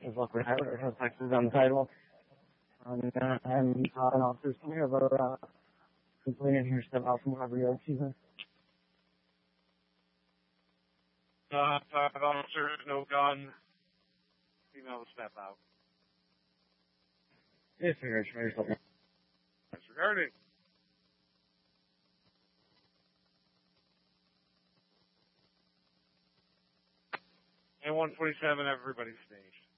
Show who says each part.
Speaker 1: Is look what it has Texas on the title. And an officer here about completing her step out from every yard season.
Speaker 2: 5 officers, no gun. Female to step out.
Speaker 1: Yes, sir.
Speaker 2: Disregarded. And 147, everybody staged.